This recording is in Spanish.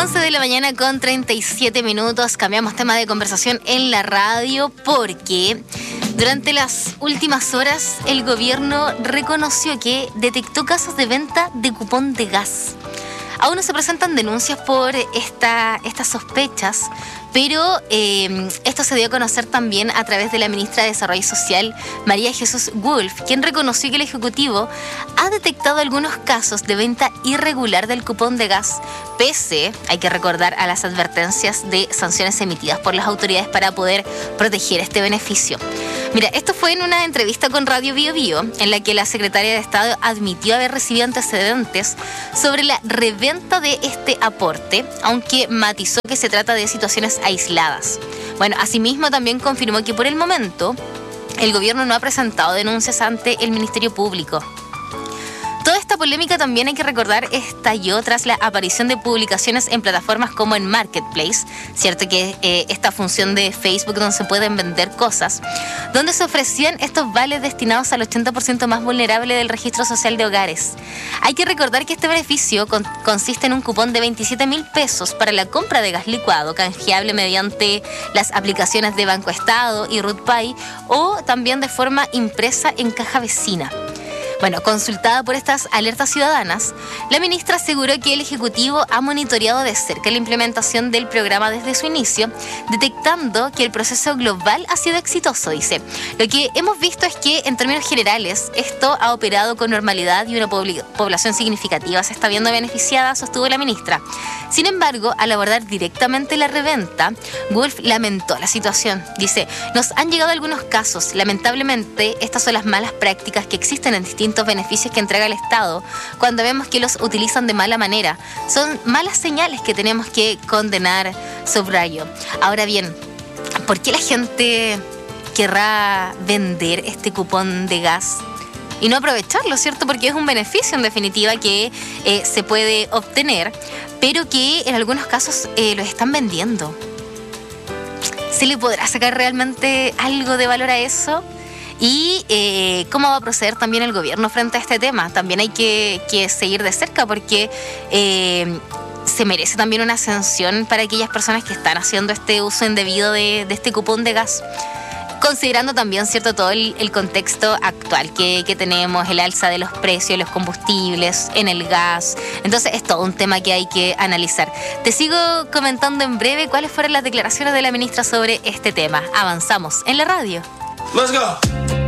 11 de la mañana con 37 minutos. Cambiamos tema de conversación en la radio porque durante las últimas horas el gobierno reconoció que detectó casos de venta de cupón de gas. Aún no se presentan denuncias por estas sospechas, pero esto se dio a conocer también a través de la ministra de Desarrollo Social, María Jesús Wolf, quien reconoció que el Ejecutivo ha detectado algunos casos de venta irregular del cupón de gas, pese, hay que recordar, a las advertencias de sanciones emitidas por las autoridades para poder proteger este beneficio. Mira, esto fue en una entrevista con Radio Bio Bio, en la que la secretaria de Estado admitió haber recibido antecedentes sobre la reventa de este aporte, aunque matizó que se trata de situaciones aisladas. Bueno, asimismo también confirmó que por el momento el gobierno no ha presentado denuncias ante el Ministerio Público. Toda esta polémica también hay que recordar estalló tras la aparición de publicaciones en plataformas como en Marketplace, cierto que esta función de Facebook donde se pueden vender cosas, donde se ofrecían estos vales destinados al 80% más vulnerable del registro social de hogares. Hay que recordar que este beneficio consiste en un cupón de 27.000 pesos para la compra de gas licuado, canjeable mediante las aplicaciones de Banco Estado y RUTPAY o también de forma impresa en caja vecina. Bueno, consultada por estas alertas ciudadanas, la ministra aseguró que el Ejecutivo ha monitoreado de cerca la implementación del programa desde su inicio, detectando que el proceso global ha sido exitoso, dice. Lo que hemos visto es que, en términos generales, esto ha operado con normalidad y una población significativa se está viendo beneficiada, sostuvo la ministra. Sin embargo, al abordar directamente la reventa, Wolf lamentó la situación. Dice, nos han llegado algunos casos. Lamentablemente, estas son las malas prácticas que existen en distintos beneficios que entrega el Estado cuando vemos que los utilizan de mala manera. Son malas señales que tenemos que condenar, subrayo. Ahora bien, ¿por qué la gente querrá vender este cupón de gas y no aprovecharlo, cierto? Porque es un beneficio en definitiva que se puede obtener, pero que en algunos casos lo están vendiendo. ¿Se le podrá sacar realmente algo de valor a eso? Y cómo va a proceder también el gobierno frente a este tema. También hay que seguir de cerca porque se merece también una sanción para aquellas personas que están haciendo este uso indebido de este cupón de gas. Considerando también, cierto, todo el contexto actual que tenemos, el alza de los precios, los combustibles, en el gas. Entonces es todo un tema que hay que analizar. Te sigo comentando en breve cuáles fueron las declaraciones de la ministra sobre este tema. Avanzamos en la radio. Let's go.